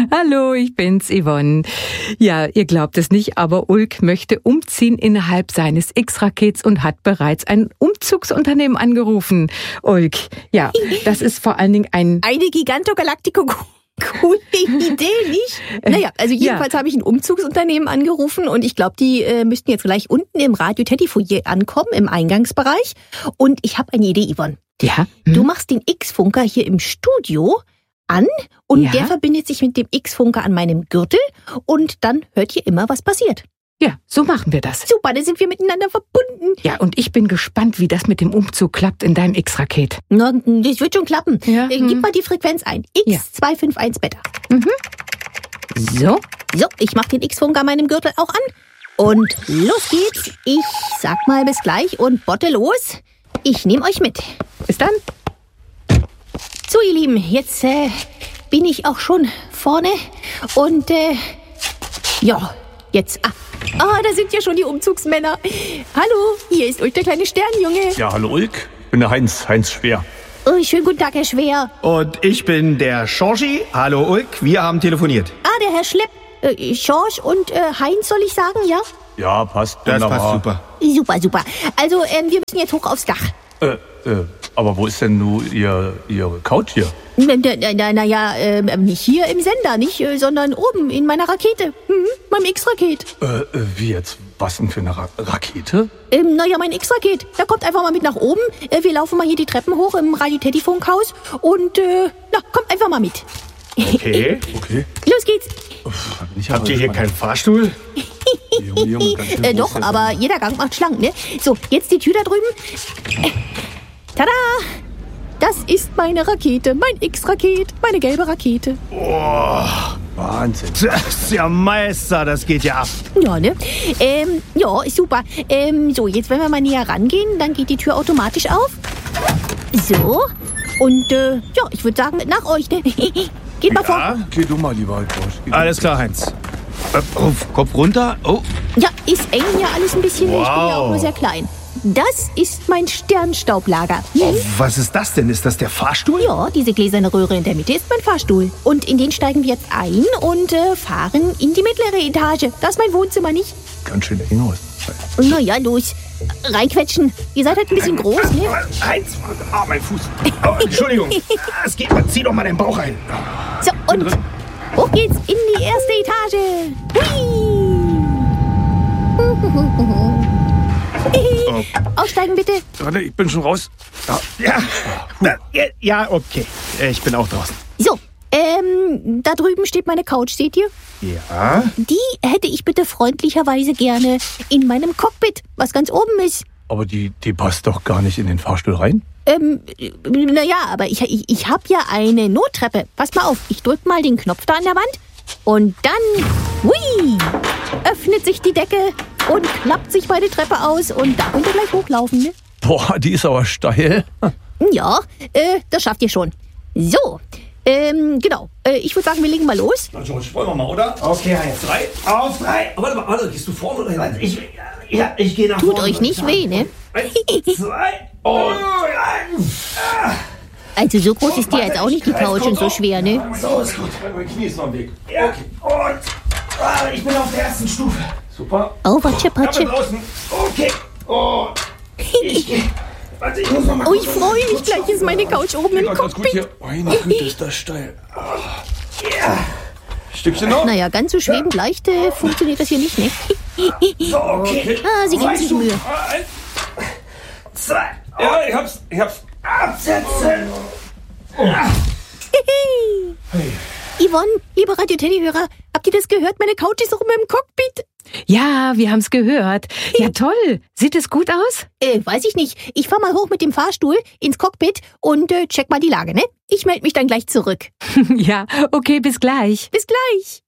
Hallo, ich bin's, Yvonne. Ja, ihr glaubt es nicht, aber Ulk möchte umziehen innerhalb seines X-Rakets und hat bereits ein Umzugsunternehmen angerufen. Ulk, ja, das ist vor allen Dingen eine Gigantogalactico. Coole Idee, nicht? Naja, also jedenfalls habe ich ein Umzugsunternehmen angerufen und ich glaube, die müssten jetzt gleich unten im Radio-Teddy-Foyer ankommen, im Eingangsbereich. Und ich habe eine Idee, Yvonne. Ja? Du machst den X-Funker hier im Studio an und der verbindet sich mit dem X-Funker an meinem Gürtel und dann hört ihr immer, was passiert. Ja, so machen wir das. Super, dann sind wir miteinander verbunden. Ja, und ich bin gespannt, wie das mit dem Umzug klappt in deinem X-Raket. Na, das wird schon klappen. Ja. Gib mal die Frequenz ein. X251 Beta. So. So, ich mach den X-Funker an meinem Gürtel auch an. Und los geht's. Ich sag mal bis gleich und botte los. Ich nehme euch mit. Bis dann. So, ihr Lieben, jetzt bin ich auch schon vorne. Und ja, jetzt... da sind ja schon die Umzugsmänner. Hallo, hier ist Ulk, der kleine Sternjunge. Ja, hallo Ulk. Ich bin der Heinz Schwer. Oh, schönen guten Tag, Herr Schwer. Und ich bin der Schorchi. Hallo Ulk, wir haben telefoniert. Der Herr Schlepp. Schorsch und Heinz, soll ich sagen, ja? Ja, passt. Das wunderbar. passt super. Super, super. Also, wir müssen jetzt hoch aufs Dach. Aber wo ist denn nun Ihre Couch hier? Naja, nicht hier im Sender, nicht, sondern oben in meiner Rakete. Meinem X-Raket. Wie jetzt? Was denn für eine Rakete? Naja, mein X-Raket. Da kommt einfach mal mit nach oben. Wir laufen mal hier die Treppen hoch im Radio-Teddy-Funkhaus. Und, kommt einfach mal mit. Okay. Los geht's. Habt ihr hier keinen Fahrstuhl? Junge, ganz schön Doch, groß, aber jeder Gang macht schlank, ne? So, jetzt die Tür da drüben. Tada! Das ist meine Rakete, mein X-Raket, meine gelbe Rakete. Wahnsinn. Das ist ja Meister, das geht ja ab. Ja, ne? Ja, ist super. So, jetzt wenn wir mal näher rangehen, dann geht die Tür automatisch auf. So. Und, ich würde sagen, nach euch, ne? Geht mal vor. Geh du mal lieber, George. Alles klar, Heinz. Kopf runter. Oh. Ja, ist eng hier alles ein bisschen. Wow. Ich bin ja auch nur sehr klein. Das ist mein Sternstaublager. Was ist das denn? Ist das der Fahrstuhl? Ja, diese gläserne Röhre in der Mitte ist mein Fahrstuhl. Und in den steigen wir jetzt ein und fahren in die mittlere Etage. Das ist mein Wohnzimmer, nicht? Ganz schön eng aus. Na ja, los. Reinquetschen. Ihr seid halt ein bisschen groß, ne? Heinz, mein Fuß. Oh, Entschuldigung. Es geht. Zieh doch mal den Bauch ein. So, und hoch geht's in die erste Etage. Hui! Aussteigen bitte. Warte, ich bin schon raus. Ja, okay. Ich bin auch draußen. So, da drüben steht meine Couch, seht ihr? Ja. Die hätte ich bitte freundlicherweise gerne in meinem Cockpit, was ganz oben ist. Aber die passt doch gar nicht in den Fahrstuhl rein. Naja, aber ich habe ja eine Nottreppe. Pass mal auf, ich drück mal den Knopf da an der Wand und dann, hui, öffnet sich die Decke und klappt sich meine Treppe aus und da könnt ihr gleich hochlaufen, ne? Boah, die ist aber steil. Ja, das schafft ihr schon. So, genau. Ich würde sagen, wir legen mal los. Na George, wollen wir mal, oder? Okay, Heinz. 3. Auf 3. Warte, gehst du vorne oder hinten? Ich gehe nach Tut vorne. euch nicht weh, ne? 1, 2 und 3. Also so groß ist die jetzt auch nicht, die Couch, und so schwer, ne? So ist gut. Mein Knie ist noch im Weg. Ja. Und ich bin auf der ersten Stufe. Super. Oh, Patsche, Ich bin Patsche. draußen. Okay. Und ich gehe. Warte, ich muss noch mal Oh, ich freue mich, gleich ist meine Couch oben im Ganz gut Cockpit. hier. Meine Güte, ist das steil. Ja. Stückchen noch? Naja, ganz so schwebend leicht funktioniert das hier nicht, ne? So, okay. Sie geben sich Mühe. 1, 2. Ja, ich hab's. Absetzen. Yvonne, liebe Radio-Teddy-Hörer, habt ihr das gehört? Meine Couch ist oben im Cockpit. Ja, wir haben's gehört. Ja, toll. Sieht es gut aus? Weiß ich nicht. Ich fahr mal hoch mit dem Fahrstuhl ins Cockpit und check mal die Lage, ne? Ich melde mich dann gleich zurück. Ja, okay, bis gleich. Bis gleich.